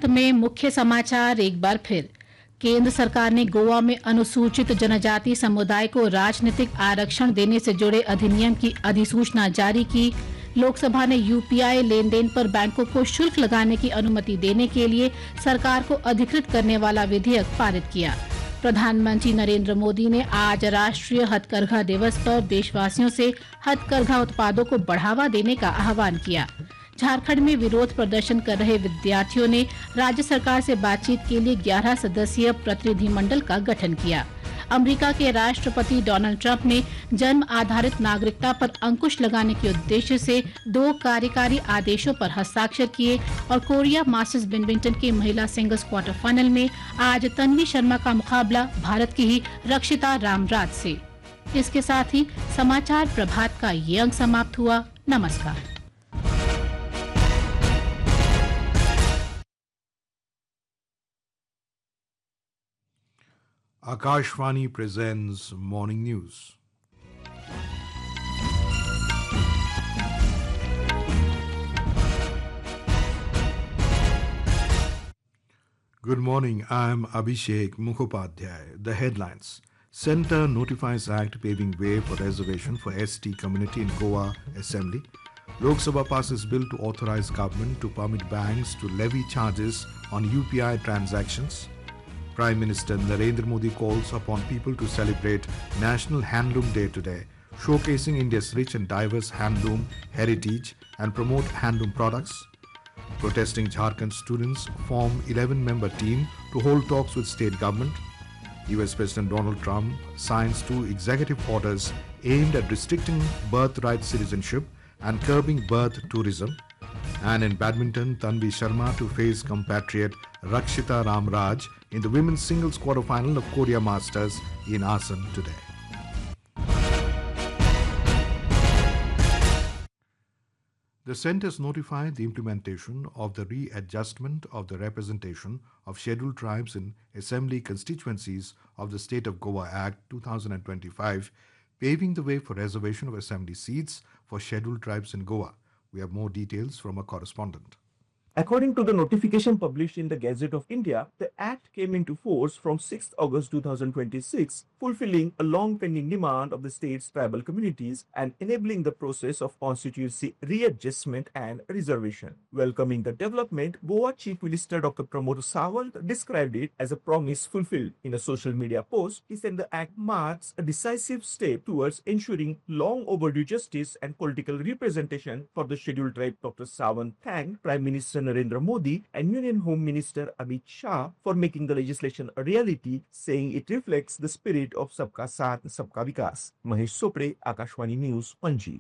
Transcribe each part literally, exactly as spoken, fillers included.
अंत में मुख्य समाचार एक बार फिर। केंद्र सरकार ने गोवा में अनुसूचित जनजाति समुदाय को राजनीतिक आरक्षण देने से जुड़े अधिनियम की अधिसूचना जारी की। लोकसभा ने यूपीआई लेन देन पर बैंकों को शुल्क लगाने की अनुमति देने के लिए सरकार को अधिकृत करने वाला विधेयक पारित किया। प्रधानमंत्री नरेंद्र मोदी ने आज राष्ट्रीय हथकरघा दिवस पर देशवासियों से हथकरघा उत्पादों को बढ़ावा देने का आह्वान किया। झारखंड में विरोध प्रदर्शन कर रहे विद्यार्थियों ने राज्य सरकार से बातचीत के लिए ग्यारह सदस्यीय प्रतिनिधिमंडल का गठन किया। अमेरिका के राष्ट्रपति डोनाल्ड ट्रंप ने जन्म आधारित नागरिकता पर अंकुश लगाने के उद्देश्य से दो कार्यकारी आदेशों पर हस्ताक्षर किए और कोरिया मास्टर्स बैडमिंटन के महिला सिंगल्स क्वार्टर फाइनल में आज तन्वी शर्मा का मुकाबला भारत की ही रक्षिता रामराज से। इसके साथ ही समाचार प्रभात का ये अंक समाप्त हुआ। नमस्कार। Akashvani presents Morning News. Good morning, I am Abhishek Mukhopadhyay. The headlines. Centre notifies Act paving way for reservation for S T community in Goa Assembly. Lok Sabha passes bill to authorize government to permit banks to levy charges on U P I transactions. Prime Minister Narendra Modi calls upon people to celebrate National Handloom Day today, showcasing India's rich and diverse handloom heritage and promote handloom products. Protesting Jharkhand students form eleven-member team to hold talks with state government. U S President Donald Trump signs two executive orders aimed at restricting birthright citizenship and curbing birth tourism. And in badminton, Tanvi Sharma to face compatriot Rakshita Ramraj in the women's singles quarterfinal of Korea Masters in Asan today. The centre has notified the implementation of the readjustment of the representation of scheduled tribes in assembly constituencies of the State of Goa Act two thousand twenty-five, paving the way for reservation of assembly seats for scheduled tribes in Goa. We have more details from a correspondent. According to the notification published in the Gazette of India, the Act came into force from sixth August two thousand twenty-six, fulfilling a long-pending demand of the state's tribal communities and enabling the process of constituency readjustment and reservation. Welcoming the development, Goa Chief Minister Doctor Pramod Sawant described it as a promise fulfilled. In a social media post, he said the Act marks a decisive step towards ensuring long overdue justice and political representation for the scheduled tribe. Doctor Sawant thanked Prime Minister Narendra Modi and Union Home Minister Amit Shah for making the legislation a reality, saying it reflects the spirit of Sabka Saath, Sabka Vikas. Mahesh Sopre, Akashvani News, Panji.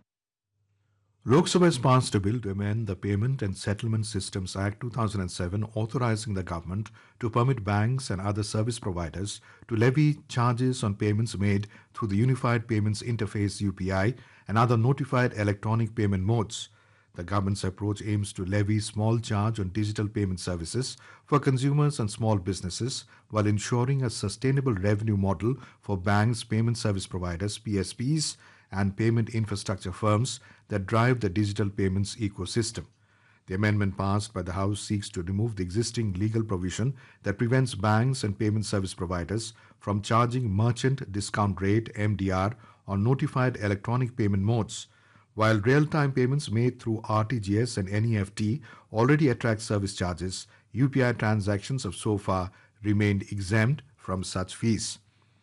Lok Sabha has passed a bill to amend the Payment and Settlement Systems Act two thousand seven, authorizing the government to permit banks and other service providers to levy charges on payments made through the Unified Payments Interface U P I and other notified electronic payment modes. The government's approach aims to levy small charge on digital payment services for consumers and small businesses while ensuring a sustainable revenue model for banks, payment service providers, P S Ps, and payment infrastructure firms that drive the digital payments ecosystem. The amendment passed by the House seeks to remove the existing legal provision that prevents banks and payment service providers from charging merchant discount rate M D R on notified electronic payment modes. While real-time payments made through R T G S and N E F T already attract service charges, U P I transactions have so far remained exempt from such fees.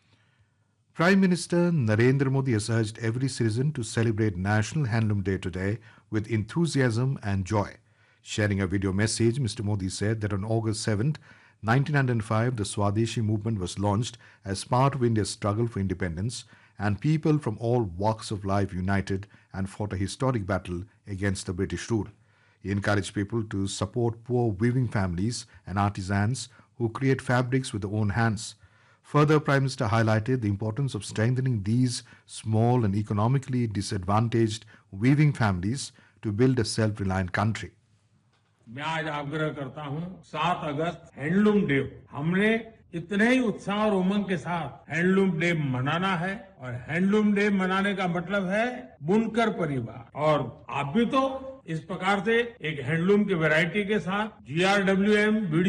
Prime Minister Narendra Modi has urged every citizen to celebrate National Handloom Day today with enthusiasm and joy. Sharing a video message, Mister Modi said that on August seventh, nineteen oh five, the Swadeshi movement was launched as part of India's struggle for independence, and people from all walks of life united and fought a historic battle against the British rule. He encouraged people to support poor weaving families and artisans who create fabrics with their own hands. Further, Prime Minister highlighted the importance of strengthening these small and economically disadvantaged weaving families to build a self-reliant country. मैं आज आग्रह करता हूं, सात अगस्त handloom day, हमने इतने ही उत्साह और उमंग के साथ हैंडलूम डे मनाना है और हैंडलूम डे मनाने का मतलब है बुनकर परिवार। और आप भी तो इस प्रकार से एक हैंडलूम की वैरायटी के साथ जी आर डब्ल्यू एम